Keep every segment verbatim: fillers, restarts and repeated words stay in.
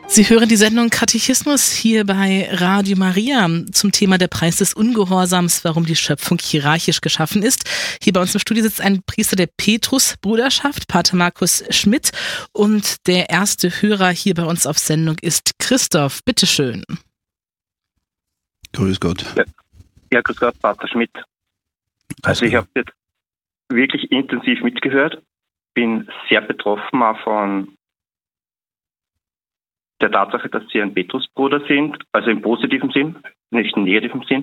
Sie hören die Sendung Katechismus hier bei Radio Maria zum Thema der Preis des Ungehorsams, warum die Schöpfung hierarchisch geschaffen ist. Hier bei uns im Studio sitzt ein Priester der Petrusbruderschaft, Pater Markus Schmidt, und der erste Hörer hier bei uns auf Sendung ist Christoph. Bitteschön. Grüß Gott. Ja, ja grüß Gott, Pater Schmidt. Also ich habe jetzt wirklich intensiv mitgehört, bin sehr betroffen auch von der Tatsache, dass Sie ein Petrusbruder sind, also im positiven Sinn, nicht im negativen Sinn.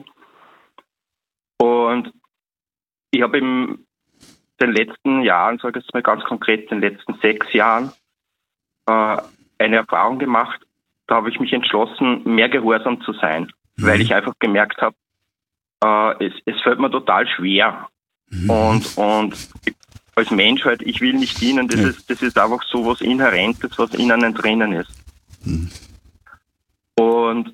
Und ich habe in den letzten Jahren, sage ich jetzt mal ganz konkret, in den letzten sechs Jahren äh, eine Erfahrung gemacht, da habe ich mich entschlossen, mehr gehorsam zu sein, mhm. weil ich einfach gemerkt habe, äh, es, es fällt mir total schwer. Mhm. Und, und als Mensch halt, ich will nicht dienen, das, ja. ist, das ist einfach so was Inhärentes, was in einem drinnen ist. Und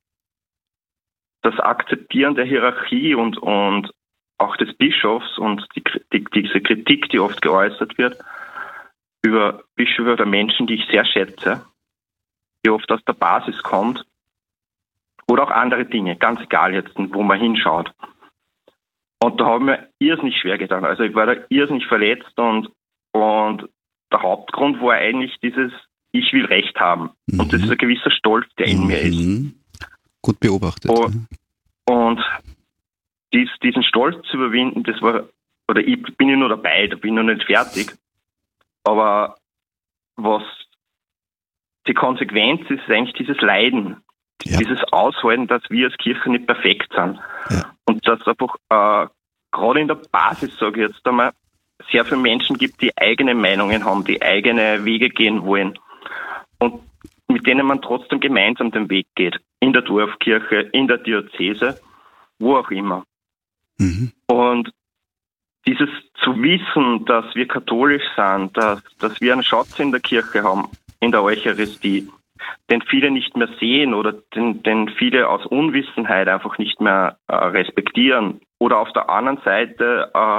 das Akzeptieren der Hierarchie und, und auch des Bischofs und die, die, diese Kritik, die oft geäußert wird, über Bischöfe oder Menschen, die ich sehr schätze, die oft aus der Basis kommt, oder auch andere Dinge, ganz egal jetzt, wo man hinschaut. Und da haben wir irrsinnig schwer getan. Also ich war da irrsinnig verletzt und, und der Hauptgrund war eigentlich dieses Ich will Recht haben. Mhm. Und das ist ein gewisser Stolz, der in mhm. mir ist. Gut beobachtet. Und, und dies, diesen Stolz zu überwinden, das war, oder ich bin ja nur dabei, da bin ich noch nicht fertig. Aber was die Konsequenz ist, ist eigentlich dieses Leiden, ja. dieses Aushalten, dass wir als Kirche nicht perfekt sind. Ja. Und dass es einfach äh, gerade in der Basis, sage ich jetzt einmal, sehr viele Menschen gibt, die eigene Meinungen haben, die eigene Wege gehen wollen. Und mit denen man trotzdem gemeinsam den Weg geht. In der Dorfkirche, in der Diözese, wo auch immer. Mhm. Und dieses zu wissen, dass wir katholisch sind, dass, dass wir einen Schatz in der Kirche haben, in der Eucharistie, den viele nicht mehr sehen oder den, den viele aus Unwissenheit einfach nicht mehr äh, respektieren. Oder auf der anderen Seite, äh,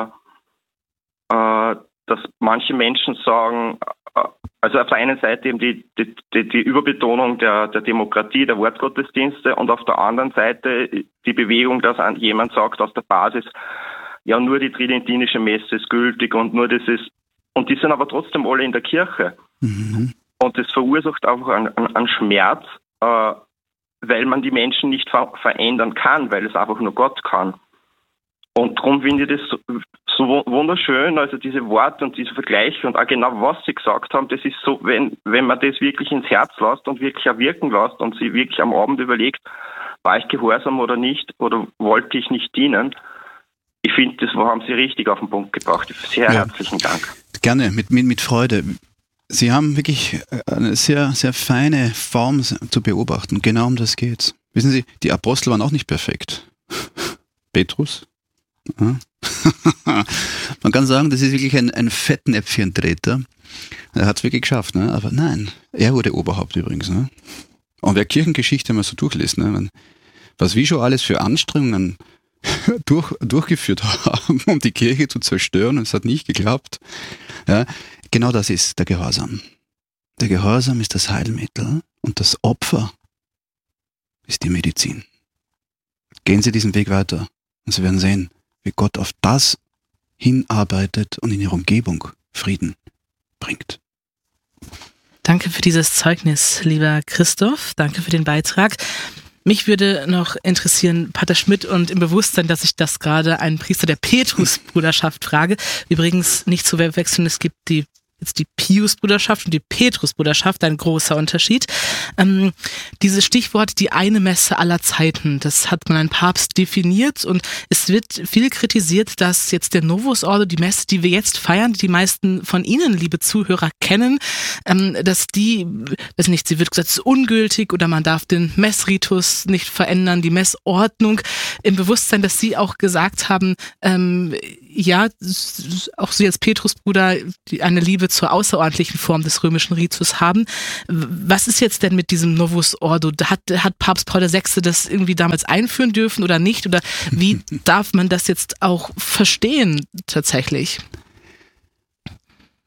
äh, dass manche Menschen sagen, äh, also auf der einen Seite eben die, die, die, die Überbetonung der, der Demokratie, der Wortgottesdienste und auf der anderen Seite die Bewegung, dass jemand sagt aus der Basis, ja, nur die tridentinische Messe ist gültig und nur das ist, und die sind aber trotzdem alle in der Kirche. Mhm. Und das verursacht einfach einen, einen Schmerz, äh, weil man die Menschen nicht ver- verändern kann, weil es einfach nur Gott kann. Und darum finde ich das so, so wunderschön, also diese Worte und diese Vergleiche und auch genau, was Sie gesagt haben, das ist so, wenn, wenn man das wirklich ins Herz lässt und wirklich auch wirken lässt und sich wirklich am Abend überlegt, war ich gehorsam oder nicht oder wollte ich nicht dienen, ich finde, das haben Sie richtig auf den Punkt gebracht. Sehr ja. herzlichen Dank. Gerne, mit, mit, mit Freude. Sie haben wirklich eine sehr, sehr feine Form zu beobachten. Genau um das geht's. Wissen Sie, die Apostel waren auch nicht perfekt. Petrus? Ja. Man kann sagen, das ist wirklich ein, ein Fettnäpfchentreter. Er hat es wirklich geschafft, ne? Aber nein, er wurde Oberhaupt übrigens. Ne? Und wer Kirchengeschichte mal so durchliest, ne? Was wir schon alles für Anstrengungen durch, durchgeführt haben, um die Kirche zu zerstören, und es hat nicht geklappt. Ja, genau das ist der Gehorsam. Der Gehorsam ist das Heilmittel und das Opfer ist die Medizin. Gehen Sie diesen Weg weiter und Sie werden sehen, wie Gott auf das hinarbeitet und in Ihrer Umgebung Frieden bringt. Danke für dieses Zeugnis, lieber Christoph. Danke für den Beitrag. Mich würde noch interessieren, Pater Schmidt, und im Bewusstsein, dass ich das gerade einen Priester der Petrusbruderschaft frage. Übrigens nicht zu verwechseln, es gibt die jetzt die Piusbruderschaft und die Petrusbruderschaft, ein großer Unterschied. Ähm, dieses Stichwort, die eine Messe aller Zeiten, das hat man ein Papst definiert, und es wird viel kritisiert, dass jetzt der Novus Ordo, die Messe, die wir jetzt feiern, die die meisten von Ihnen, liebe Zuhörer, kennen, ähm, dass die, weiß nicht, sie wird gesagt, es ist ungültig oder man darf den Messritus nicht verändern, die Messordnung, im Bewusstsein, dass Sie auch gesagt haben, ähm, ja, auch Sie als Petrusbruder eine Liebe zur außerordentlichen Form des römischen Ritus haben. Was ist jetzt denn mit diesem Novus Ordo? Hat, hat Papst Paul der Sechste das irgendwie damals einführen dürfen oder nicht? Oder wie darf man das jetzt auch verstehen tatsächlich?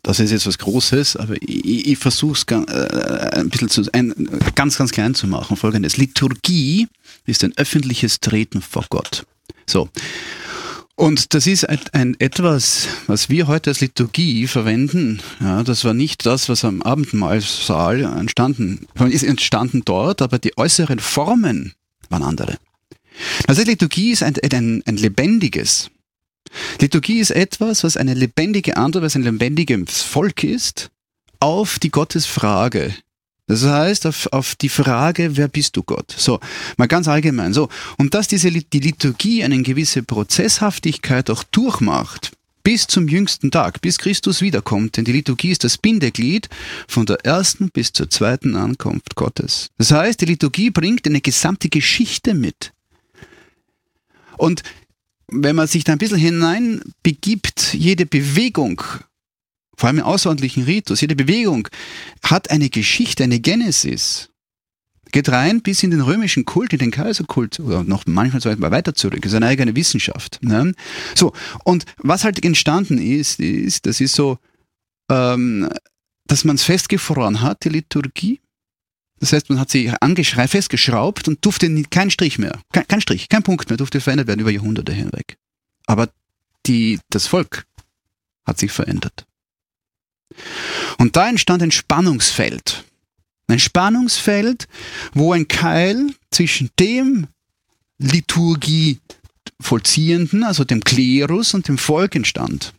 das ist jetzt was Großes, aber ich, ich versuche es äh, ein bisschen zu, ein, ganz, ganz klein zu machen. Folgendes: Liturgie ist ein öffentliches Treten vor Gott. So. Und das ist ein, ein etwas, was wir heute als Liturgie verwenden. Ja, das war nicht das, was am Abendmahlsaal entstanden ist, entstanden dort, aber die äußeren Formen waren andere. Also Liturgie ist ein, ein, ein lebendiges. Liturgie ist etwas, was eine lebendige Antwort, was ein lebendiges Volk ist, auf die Gottesfrage. Das heißt, auf, auf die Frage, wer bist du Gott? So, mal ganz allgemein. So, und dass diese, die Liturgie eine gewisse Prozesshaftigkeit auch durchmacht, bis zum jüngsten Tag, bis Christus wiederkommt, denn die Liturgie ist das Bindeglied von der ersten bis zur zweiten Ankunft Gottes. Das heißt, die Liturgie bringt eine gesamte Geschichte mit. Und wenn man sich da ein bisschen hinein begibt, jede Bewegung, vor allem im außerordentlichen Ritus, jede Bewegung hat eine Geschichte, eine Genesis. Geht rein bis in den römischen Kult, in den Kaiserkult, oder noch manchmal so weiter zurück. Das ist eine eigene Wissenschaft. Ne? So, und was halt entstanden ist, ist, das ist so, ähm, dass man es festgefroren hat, die Liturgie. Das heißt, man hat sie angeschrei- festgeschraubt und durfte nie, kein Strich mehr, kein, kein Strich, kein Punkt mehr, durfte verändert werden über Jahrhunderte hinweg. Aber die, das Volk hat sich verändert. Und da entstand ein Spannungsfeld. Ein Spannungsfeld, wo ein Keil zwischen dem Liturgie Vollziehenden, also dem Klerus und dem Volk entstand.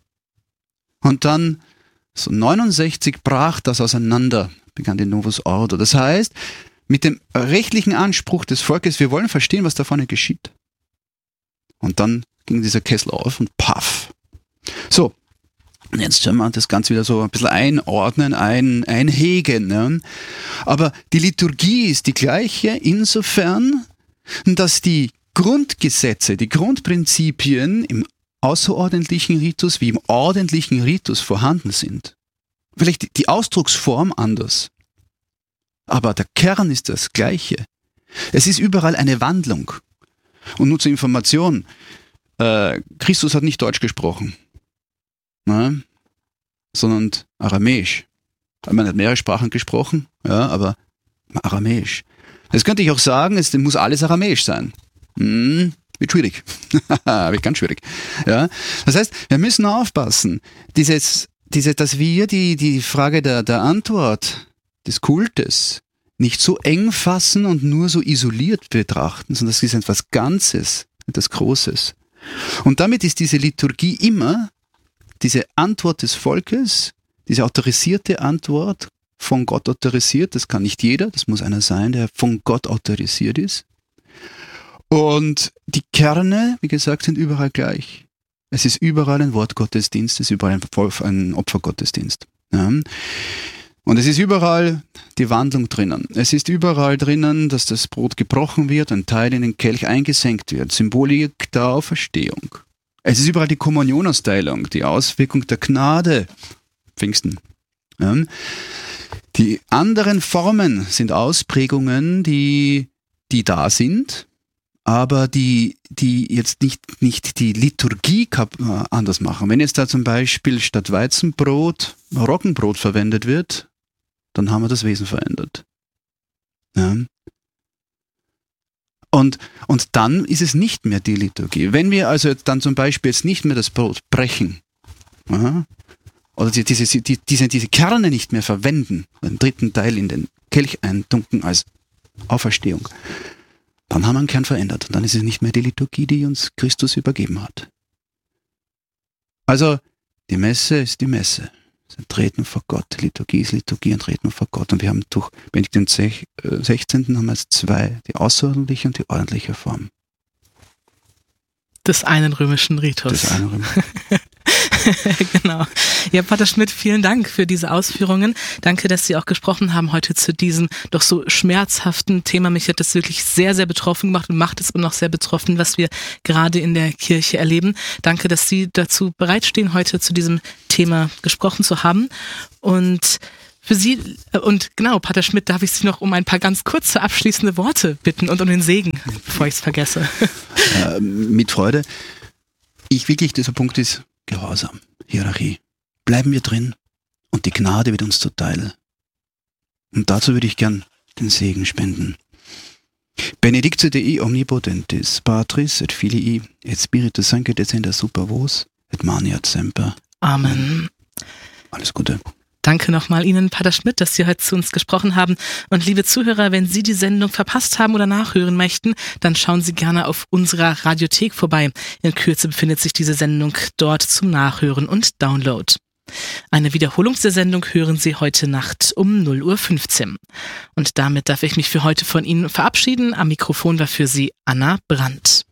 Und dann, so neunundsechzig, brach das auseinander, begann die Novus Ordo. Das heißt, mit dem rechtlichen Anspruch des Volkes, wir wollen verstehen, was da vorne geschieht. Und dann ging dieser Kessel auf und paff. So, und jetzt können wir das Ganze wieder so ein bisschen einordnen, ein, einhegen. Ne? Aber die Liturgie ist die gleiche insofern, dass die Grundgesetze, die Grundprinzipien im außerordentlichen Ritus wie im ordentlichen Ritus vorhanden sind. Vielleicht die Ausdrucksform anders. Aber der Kern ist das Gleiche. Es ist überall eine Wandlung. Und nur zur Information, äh, Christus hat nicht Deutsch gesprochen. Ne? Sondern Aramäisch. Man hat mehrere Sprachen gesprochen, ja, aber Aramäisch. Jetzt könnte ich auch sagen, es muss alles Aramäisch sein. Hm, wird schwierig. wird ganz schwierig. Ja? Das heißt, wir müssen aufpassen, dieses, diese, dass wir die, die Frage der, der Antwort des Kultes nicht so eng fassen und nur so isoliert betrachten, sondern das ist etwas Ganzes, etwas Großes. Und damit ist diese Liturgie immer diese Antwort des Volkes, diese autorisierte Antwort, von Gott autorisiert, das kann nicht jeder, das muss einer sein, der von Gott autorisiert ist. Und die Kerne, wie gesagt, sind überall gleich. Es ist überall ein Wortgottesdienst, es ist überall ein Opfergottesdienst. Ja. Und es ist überall die Wandlung drinnen. Es ist überall drinnen, dass das Brot gebrochen wird, ein Teil in den Kelch eingesenkt wird. Symbolik der Auferstehung. Es ist überall die Kommunionausteilung, die Auswirkung der Gnade. Pfingsten. Ja. Die anderen Formen sind Ausprägungen, die, die da sind, aber die, die jetzt nicht, nicht die Liturgie anders machen. Wenn jetzt da zum Beispiel statt Weizenbrot Roggenbrot verwendet wird, dann haben wir das Wesen verändert. Ja. Und, und dann ist es nicht mehr die Liturgie. Wenn wir also dann zum Beispiel jetzt nicht mehr das Brot brechen, aha, oder die, diese, die, diese, diese Kerne nicht mehr verwenden, den dritten Teil in den Kelch eintunken als Auferstehung, dann haben wir einen Kern verändert. Und dann ist es nicht mehr die Liturgie, die uns Christus übergeben hat. Also, die Messe ist die Messe. Das ist ein Treten vor Gott. Liturgie ist Liturgie und Treten vor Gott. Und wir haben durch Benedikt den sechzehnten haben wir jetzt zwei, die außerordentliche und die ordentliche Form. Des einen römischen Ritus. Des einen römischen. Genau. Ja, Pater Schmidt, vielen Dank für diese Ausführungen. Danke, dass Sie auch gesprochen haben heute zu diesem doch so schmerzhaften Thema. Mich hat das wirklich sehr, sehr betroffen gemacht und macht es immer noch sehr betroffen, was wir gerade in der Kirche erleben. Danke, dass Sie dazu bereitstehen, heute zu diesem Thema gesprochen zu haben. Und für Sie, und genau, Pater Schmidt, darf ich Sie noch um ein paar ganz kurze abschließende Worte bitten und um den Segen, bevor ich es vergesse. Äh, mit Freude. Ich wirklich, dieser Punkt ist Gehorsam, Hierarchie. bleiben wir drin und die Gnade wird uns zuteil. Und dazu würde ich gern den Segen spenden. Benedicte Dei omnipotentis, Patris et Filii et Spiritus Sancti descenda super vos et maniat semper. Amen. Alles Gute. Danke nochmal Ihnen, Pater Schmidt, dass Sie heute zu uns gesprochen haben. Und liebe Zuhörer, wenn Sie die Sendung verpasst haben oder nachhören möchten, dann schauen Sie gerne auf unserer Radiothek vorbei. In Kürze befindet sich diese Sendung dort zum Nachhören und Download. Eine Wiederholung der Sendung hören Sie heute Nacht um null Uhr fünfzehn. Und damit darf ich mich für heute von Ihnen verabschieden. Am Mikrofon war für Sie Anna Brandt.